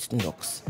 Wüstenlux.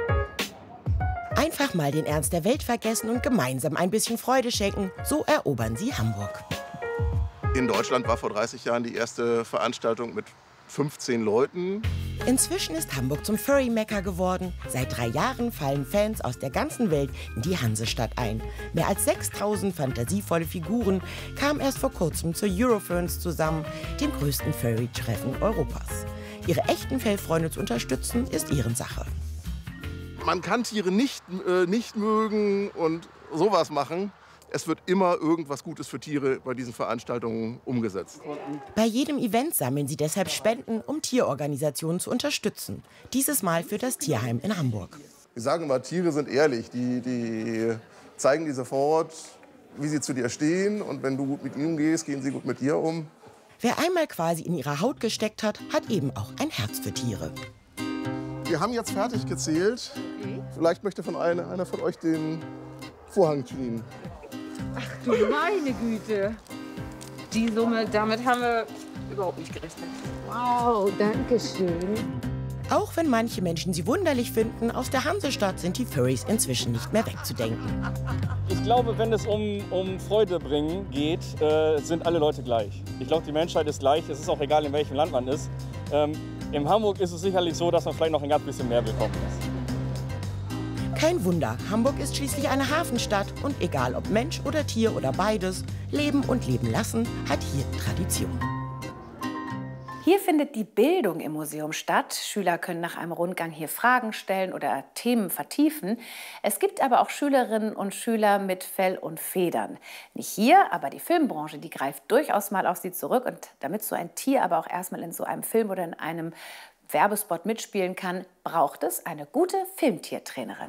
Einfach mal den Ernst der Welt vergessen und gemeinsam ein bisschen Freude schenken, so erobern sie Hamburg. In Deutschland war vor 30 Jahren die erste Veranstaltung mit 15 Leuten. Inzwischen ist Hamburg zum Furry-Mekka geworden. Seit 3 Jahren fallen Fans aus der ganzen Welt in die Hansestadt ein. Mehr als 6000 fantasievolle Figuren kamen erst vor kurzem zur Eurofurence zusammen, dem größten Furry-Treffen Europas. Ihre echten Fellfreunde zu unterstützen, ist Ehrensache. Man kann Tiere nicht mögen und sowas machen. Es wird immer irgendwas Gutes für Tiere bei diesen Veranstaltungen umgesetzt. Bei jedem Event sammeln sie deshalb Spenden, um Tierorganisationen zu unterstützen. Dieses Mal für das Tierheim in Hamburg. Wir sagen immer, Tiere sind ehrlich. Die zeigen dir sofort, wie sie zu dir stehen. Und wenn du gut mit ihnen umgehst, gehen sie gut mit dir um. Wer einmal quasi in ihre Haut gesteckt hat, hat eben auch ein Herz für Tiere. Wir haben jetzt fertig gezählt. Vielleicht möchte einer von euch den Vorhang ziehen. Ach du meine Güte. Die Summe, damit haben wir überhaupt nicht gerechnet. Wow, danke schön. Auch wenn manche Menschen sie wunderlich finden, aus der Hansestadt sind die Furries inzwischen nicht mehr wegzudenken. Ich glaube, wenn es um Freude bringen geht, sind alle Leute gleich. Ich glaube, die Menschheit ist gleich. Es ist auch egal, in welchem Land man ist. In Hamburg ist es sicherlich so, dass man vielleicht noch ein ganz bisschen mehr willkommen ist. Kein Wunder, Hamburg ist schließlich eine Hafenstadt und egal ob Mensch oder Tier oder beides, Leben und Leben lassen hat hier Tradition. Hier findet die Bildung im Museum statt. Schüler können nach einem Rundgang hier Fragen stellen oder Themen vertiefen. Es gibt aber auch Schülerinnen und Schüler mit Fell und Federn. Nicht hier, aber die Filmbranche, die greift durchaus mal auf sie zurück. Und damit so ein Tier aber auch erstmal in so einem Film oder in einem Werbespot mitspielen kann, braucht es eine gute Filmtiertrainerin.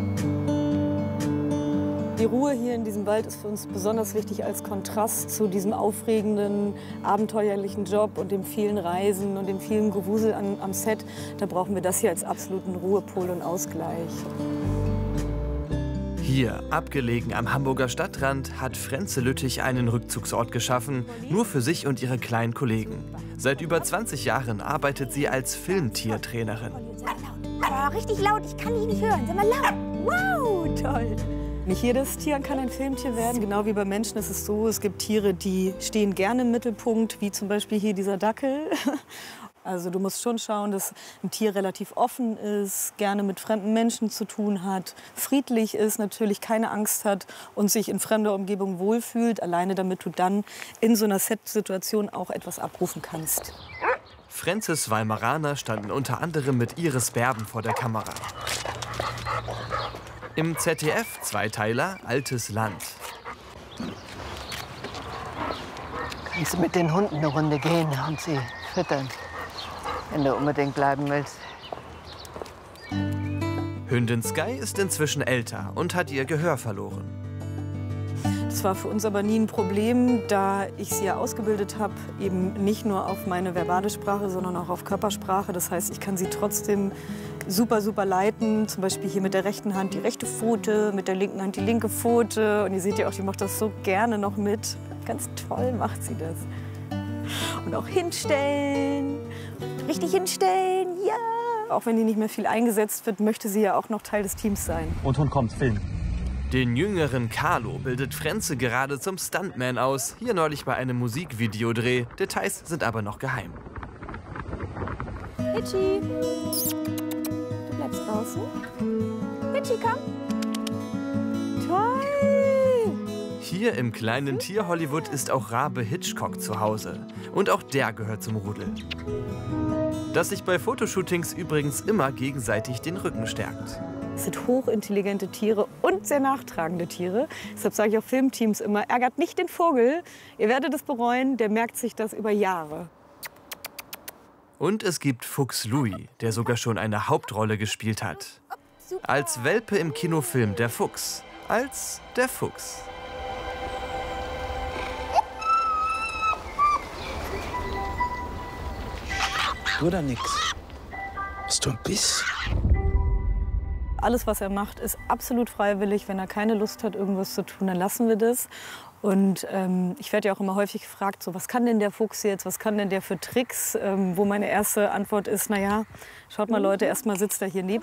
Die Ruhe hier in diesem Wald ist für uns besonders wichtig als Kontrast zu diesem aufregenden, abenteuerlichen Job und dem vielen Reisen und dem vielen Gewusel am Set. Da brauchen wir das hier als absoluten Ruhepol und Ausgleich. Hier, abgelegen am Hamburger Stadtrand, hat Frenze Lüttich einen Rückzugsort geschaffen, nur für sich und ihre kleinen Kollegen. Seit über 20 Jahren arbeitet sie als Filmtiertrainerin. Oh, richtig laut, ich kann dich nicht hören. Sag mal laut. Wow, toll. Nicht jedes Tier kann ein Filmtier werden. Genau wie bei Menschen ist es so, es gibt Tiere, die stehen gerne im Mittelpunkt, wie zum Beispiel hier dieser Dackel. Also du musst schon schauen, dass ein Tier relativ offen ist, gerne mit fremden Menschen zu tun hat, friedlich ist, natürlich keine Angst hat und sich in fremder Umgebung wohlfühlt, alleine damit du dann in so einer Set-Situation auch etwas abrufen kannst. Frenzes Weimaraner standen unter anderem mit Iris Berben vor der Kamera. Im ZDF-Zweiteiler Altes Land. Kannst du mit den Hunden eine Runde gehen und sie füttern, wenn du unbedingt bleiben willst. Hündin Sky ist inzwischen älter und hat ihr Gehör verloren. Das war für uns aber nie ein Problem, da ich sie ja ausgebildet habe, eben nicht nur auf meine verbale Sprache, sondern auch auf Körpersprache. Das heißt, ich kann sie trotzdem super leiten. Zum Beispiel hier mit der rechten Hand die rechte Pfote, mit der linken Hand die linke Pfote. Und ihr seht ja auch, die macht das so gerne noch mit. Ganz toll macht sie das. Und auch hinstellen, richtig hinstellen, ja. Auch wenn die nicht mehr viel eingesetzt wird, möchte sie ja auch noch Teil des Teams sein. Und Hund kommt, Film. Den jüngeren Carlo bildet Frenze gerade zum Stuntman aus. Hier neulich bei einem Musikvideodreh. Details sind aber noch geheim. Hitchi, du bleibst draußen. Hitchi, komm. Toll. Hier im kleinen Tier-Hollywood ist auch Rabe Hitchcock zu Hause. Und auch der gehört zum Rudel. Das sich bei Fotoshootings übrigens immer gegenseitig den Rücken stärkt. Es sind hochintelligente Tiere und sehr nachtragende Tiere. Deshalb sage ich auch Filmteams immer, ärgert nicht den Vogel. Ihr werdet es bereuen, der merkt sich das über Jahre. Und es gibt Fuchs Louis, der sogar schon eine Hauptrolle gespielt hat. Als Welpe im Kinofilm Der Fuchs. Als der Fuchs. Oder nix? Bist du ein Biss? Alles, was er macht, ist absolut freiwillig. Wenn er keine Lust hat, irgendwas zu tun, dann lassen wir das. Und ich werde ja auch immer häufig gefragt, so, was kann denn der Fuchs jetzt, was kann denn der für Tricks? Wo meine erste Antwort ist, naja, schaut mal Leute, erstmal sitzt er hier neben